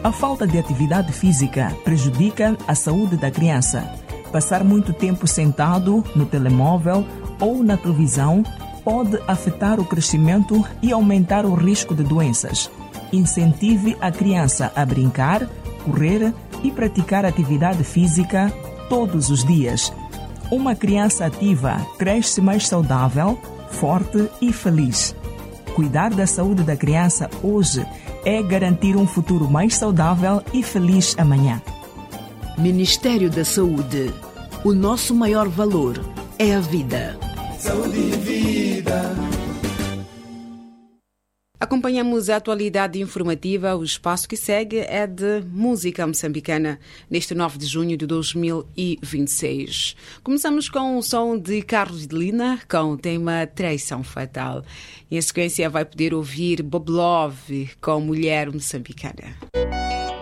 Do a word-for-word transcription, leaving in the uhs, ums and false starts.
A falta de atividade física prejudica a saúde da criança. Passar muito tempo sentado no telemóvel ou na televisão pode afetar o crescimento e aumentar o risco de doenças. Incentive a criança a brincar, correr e praticar atividade física todos os dias. Uma criança ativa cresce mais saudável, forte e feliz. Cuidar da saúde da criança hoje é garantir um futuro mais saudável e feliz amanhã. Ministério da Saúde. O nosso maior valor é a vida. Saúde e vida. Acompanhamos a atualidade informativa. O espaço que segue é de música moçambicana, neste nove de junho de dois mil e vinte e seis. Começamos com o som de Carlos de Lina, com o tema Traição Fatal. Em sequência vai poder ouvir Bob Love com Mulher Moçambicana.